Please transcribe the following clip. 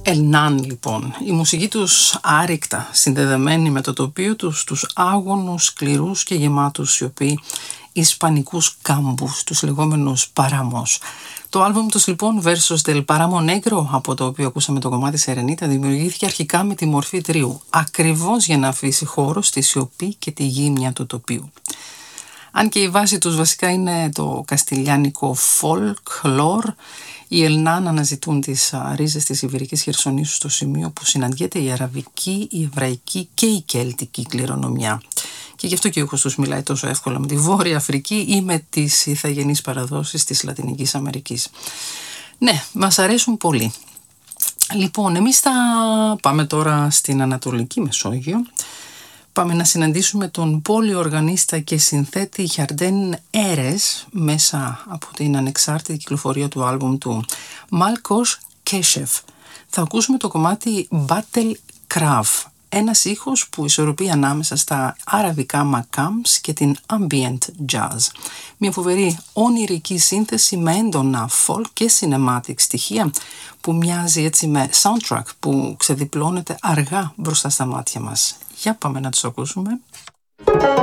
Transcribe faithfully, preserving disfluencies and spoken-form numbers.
Ελνάν λοιπόν, η μουσική τους άρρηκτα συνδεδεμένη με το τοπίο τους, τους άγωνους, σκληρούς και γεμάτους σιωπή ισπανικούς κάμπους, τους λεγόμενους παράμος. Το άλμπουμ τους λοιπόν, Versos del Páramo Negro, από το οποίο ακούσαμε το κομμάτι Σερενίτα, δημιουργήθηκε αρχικά με τη μορφή τρίου, ακριβώς για να αφήσει χώρο στη σιωπή και τη γύμνια του τοπίου. Αν και η βάση τους βασικά είναι το καστιλιάνικο folklore, οι Ελνάν αναζητούν τις ρίζες της Ιβηρικής Χερσονήσου στο σημείο που συναντιέται η αραβική, η εβραϊκή και η κέλτικη κληρονομιά. Και γι' αυτό και ο ήχος τους μιλάει τόσο εύκολα με τη Βόρεια Αφρική ή με τις ηθαγενείς παραδόσεις της Λατινικής Αμερικής. Ναι, μας αρέσουν πολύ. Λοιπόν, εμείς θα πάμε τώρα στην Ανατολική Μεσόγειο. Πάμε να συναντήσουμε τον πολυοργανίστα και συνθέτη Γιαρντέν Έρες μέσα από την ανεξάρτητη κυκλοφορία του άλμπουμ του Μάλκος Κέσεφ. Θα ακούσουμε το κομμάτι Battle Craft, ένας ήχος που ισορροπεί ανάμεσα στα αραβικά μακάμς και την ambient jazz. Μια φοβερή ονειρική σύνθεση με έντονα folk και cinematic στοιχεία που μοιάζει έτσι με soundtrack που ξεδιπλώνεται αργά μπροστά στα μάτια μας. Για πάμε να τους ακούσουμε.